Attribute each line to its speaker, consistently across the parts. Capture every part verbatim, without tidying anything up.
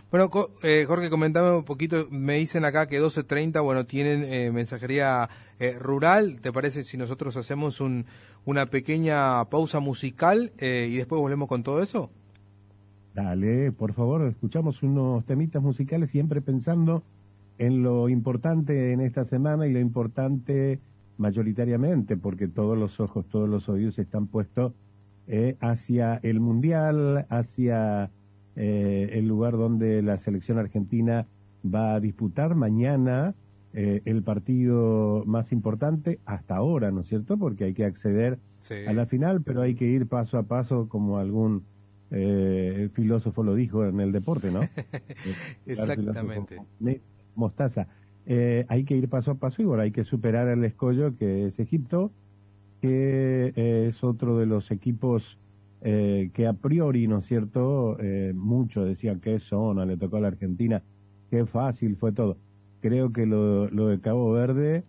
Speaker 1: Bueno, eh, Jorge, comentame un poquito, me dicen acá que doce treinta, bueno, tienen eh, mensajería eh, rural. ¿Te parece si nosotros hacemos un, una pequeña pausa musical eh, y después volvemos con todo eso?
Speaker 2: Dale, por favor, escuchamos unos temitas musicales siempre pensando en lo importante en esta semana y lo importante mayoritariamente, porque todos los ojos, todos los oídos están puestos eh, hacia el Mundial, hacia eh, el lugar donde la selección argentina va a disputar mañana eh, el partido más importante hasta ahora, ¿no es cierto? Porque hay que acceder
Speaker 1: Sí.
Speaker 2: a la final, pero hay que ir paso a paso como algún eh, filósofo lo dijo en el deporte, ¿no?
Speaker 1: Exactamente.
Speaker 2: Mostaza. Eh, hay que ir paso a paso y bueno, hay que superar el escollo que es Egipto, que eh, es otro de los equipos eh, que a priori, ¿no es cierto? Eh, muchos decían que zona, le tocó a la Argentina, qué fácil fue todo. Creo que lo, lo de Cabo Verde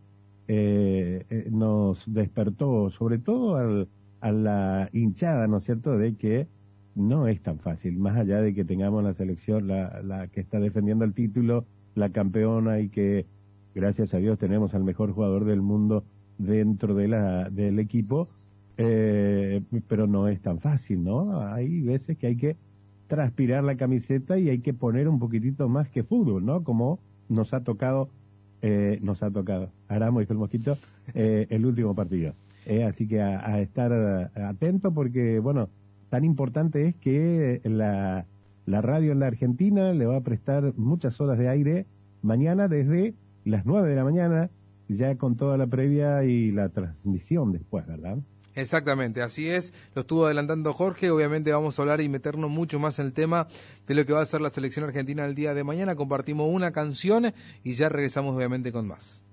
Speaker 2: eh, eh, nos despertó, sobre todo al, a la hinchada, ¿no es cierto?, de que no es tan fácil, más allá de que tengamos la selección, la, la que está defendiendo el título, la campeona, y que gracias a Dios tenemos al mejor jugador del mundo dentro de la del equipo, eh, pero no es tan fácil, ¿no? Hay veces que hay que transpirar la camiseta y hay que poner un poquitito más que fútbol, ¿no? Como nos ha tocado, eh, nos ha tocado, Aramo, dijo el mosquito, eh, el último partido. Eh, así que a, a estar atento porque, bueno, tan importante es que la, la radio en la Argentina le va a prestar muchas horas de aire mañana desde las nueve de la mañana, ya con toda la previa y la transmisión después, ¿verdad?
Speaker 1: Exactamente, así es, lo estuvo adelantando Jorge. Obviamente vamos a hablar y meternos mucho más en el tema de lo que va a ser la selección argentina el día de mañana. Compartimos una canción y ya regresamos obviamente con más.